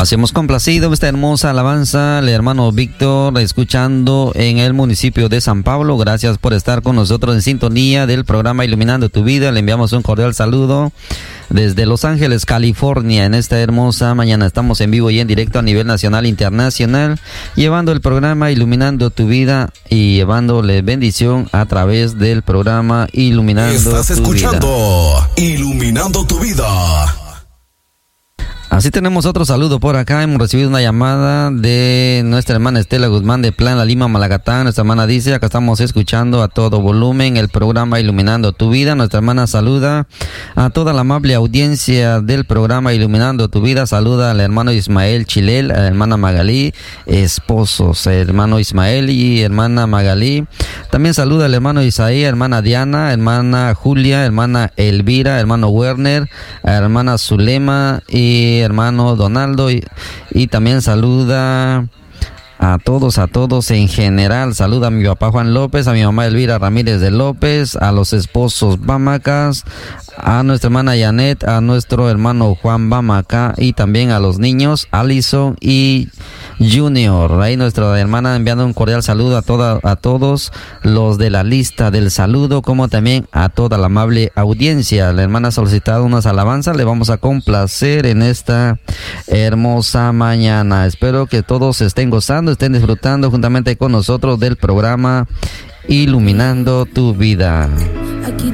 Así hemos complacido esta hermosa alabanza al hermano Víctor, escuchando en el municipio de San Pablo. Gracias por estar con nosotros en sintonía del programa Iluminando tu Vida. Le enviamos un cordial saludo desde Los Ángeles, California. En esta hermosa mañana estamos en vivo y en directo a nivel nacional e internacional, llevando el programa Iluminando tu Vida y llevándole bendición a través del programa Iluminando tu Vida. Estás escuchando Iluminando tu Vida. Así tenemos otro saludo por acá. Hemos recibido una llamada de nuestra hermana Estela Guzmán de Plan La Lima, Malacatán. Nuestra hermana dice: acá estamos escuchando a todo volumen el programa Iluminando tu Vida. Nuestra hermana saluda a toda la amable audiencia del programa Iluminando tu Vida. Saluda al hermano Ismael Chilel, a la hermana Magalí, esposos, hermano Ismael y hermana Magalí. También saluda al hermano Isaías, hermana Diana, hermana Julia, hermana Elvira, hermano Werner, hermana Zulema y hermano Donaldo, y también saluda a todos en general. Saluda a mi papá Juan López, a mi mamá Elvira Ramírez de López, a los esposos Bamacas, a nuestra hermana Janet, a nuestro hermano Juan Bamaca y también a los niños Alison y Junior. Ahí nuestra hermana enviando un cordial saludo a todos los de la lista del saludo, como también a toda la amable audiencia. La hermana ha solicitado unas alabanzas, le vamos a complacer en esta hermosa mañana. Espero que todos estén gozando, estén disfrutando juntamente con nosotros del programa Iluminando tu Vida. Aquí